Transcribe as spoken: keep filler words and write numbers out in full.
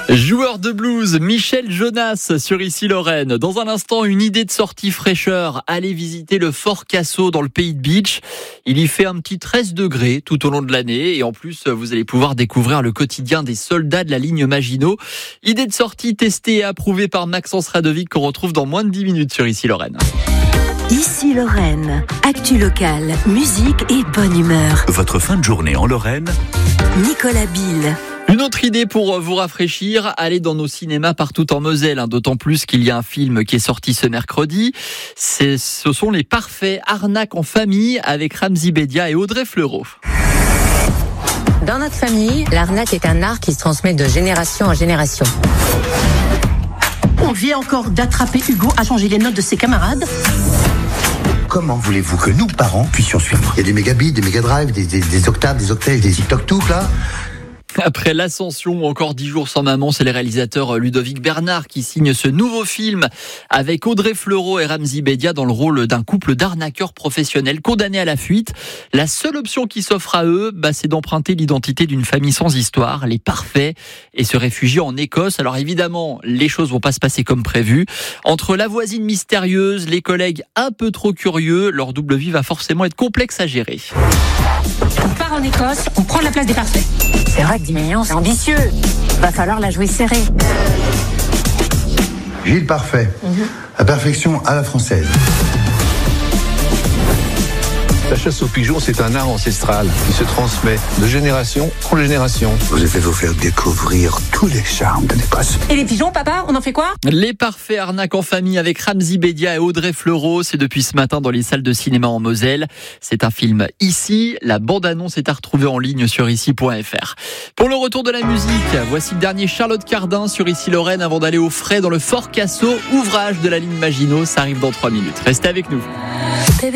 Joueur de blues, Michel Jonas sur Issy-Lorraine. Dans un instant, une idée de sortie fraîcheur. Allez visiter le Fort Cassot dans le Pays de Bitche. Il y fait un petit treize degrés tout au long de l'année. Et en plus, vous allez pouvoir découvrir le quotidien des soldats de la ligne Maginot. Idée de sortie testée et approuvée par Maxence Radovic qu'on retrouve dans moins de dix minutes sur Issy-Lorraine. Issy-Lorraine, actu locale, musique et bonne humeur. Votre fin de journée en Lorraine, Nicolas Bill. Une autre idée pour vous rafraîchir, allez dans nos cinémas partout en Moselle, hein, d'autant plus qu'il y a un film qui est sorti ce mercredi. C'est, ce sont Les Parfaits, arnaque en famille avec Ramzy Bedia et Audrey Fleurot. Dans notre famille, l'arnaque est un art qui se transmet de génération en génération. On vient encore d'attraper Hugo à changer les notes de ses camarades. Comment voulez-vous que nous, parents, puissions suivre ? Il y a des mégabits, des mégadrives, des, des, des octaves, des octaves, des TikTok-touk, là. Après l'Ascension ou encore dix jours sans maman, c'est le réalisateur Ludovic Bernard qui signe ce nouveau film avec Audrey Fleurot et Ramzy Bedia dans le rôle d'un couple d'arnaqueurs professionnels condamnés à la fuite. La seule option qui s'offre à eux, bah, c'est d'emprunter l'identité d'une famille sans histoire, les Parfaits, et se réfugier en Écosse. Alors évidemment, les choses vont pas se passer comme prévu. Entre la voisine mystérieuse, les collègues un peu trop curieux, leur double vie va forcément être complexe à gérer. On part en Écosse, on prend la place des Parfaits. C'est vrai que dix millions, c'est ambitieux. Va falloir la jouer serrée. Gilles Parfait, la perfection à la française. La chasse aux pigeons, c'est un art ancestral qui se transmet de génération en génération. Vous allez vous faire découvrir tous les charmes de l'Écosse. Et les pigeons, papa, on en fait quoi ? Les Parfaits, arnaque en famille avec Ramzy Bedia et Audrey Fleurot. C'est depuis ce matin dans les salles de cinéma en Moselle. C'est un film Ici. La bande-annonce est à retrouver en ligne sur ici point f r. Pour le retour de la musique, voici le dernier Charlotte Cardin sur Issy-Lorraine avant d'aller au frais dans le Fort Cassot, ouvrage de la ligne Maginot. Ça arrive dans trois minutes. Restez avec nous.